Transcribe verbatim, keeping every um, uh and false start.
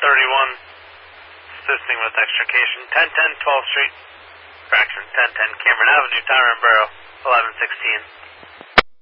thirty-one, assisting with extrication. ten ten twelfth Street, fraction ten ten Cameron Avenue, Tower and Borough, eleven sixteen.